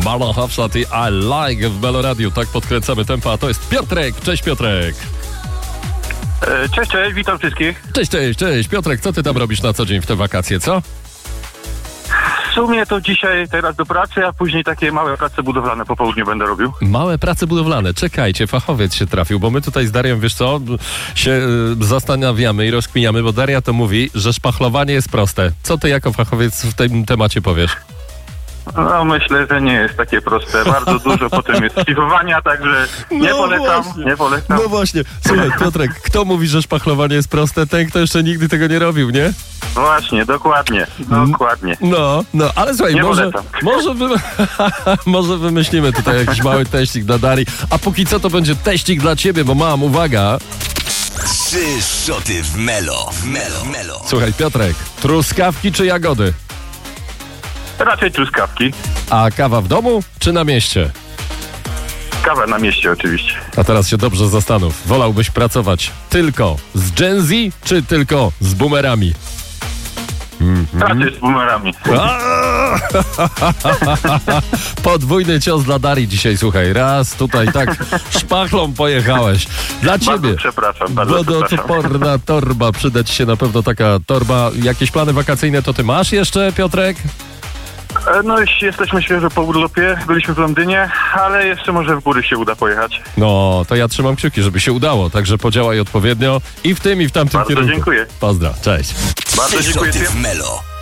Marlon Hafszat i I Like w Melo Radio. Tak podkręcamy tempo, a to jest Piotrek. Cześć Piotrek. Cześć, witam wszystkich. Cześć. Piotrek, co ty tam robisz na co dzień w te wakacje, co? W sumie to dzisiaj teraz do pracy, a później takie małe prace budowlane po południu będę robił. Małe prace budowlane. Czekajcie, fachowiec się trafił, bo my tutaj z Darią, wiesz co, się zastanawiamy i rozkminiamy, bo Daria to mówi, że szpachlowanie jest proste. Co ty jako fachowiec w tym temacie powiesz? No myślę, że nie jest takie proste. Bardzo dużo potem jest szlifowania, także nie polecam. No właśnie. Słuchaj, Piotrek, kto mówi, że szpachlowanie jest proste? Ten, kto jeszcze nigdy tego nie robił, nie? Właśnie, dokładnie. No, ale słuchaj, Nie może wymyślimy tutaj jakiś mały teścik dla Darii, a póki co to będzie teścik dla ciebie, bo mam, uwaga. 3 szoty w Melo. Słuchaj, Piotrek, truskawki czy jagody? Raczej truskawki. A kawa w domu czy na mieście? Kawę na mieście oczywiście. A teraz się dobrze zastanów. Wolałbyś pracować tylko z Gen Z, czy tylko z boomerami? Raczej z boomerami. Podwójny cios dla Darii dzisiaj, słuchaj. Raz tutaj tak szpachlą pojechałeś. Dla ciebie. Bardzo przepraszam. Wodoodporna torba. Przyda ci się na pewno taka torba. Jakieś plany wakacyjne to ty masz jeszcze, Piotrek? No jesteśmy świeżo po urlopie, byliśmy w Londynie, ale jeszcze może w góry się uda pojechać. No, to ja trzymam kciuki, żeby się udało, także podziałaj odpowiednio i w tym, i w tamtym Bardzo kierunku. dziękuję. Pozdro, cześć. Bardzo 3 dziękuję. szoty w Melo.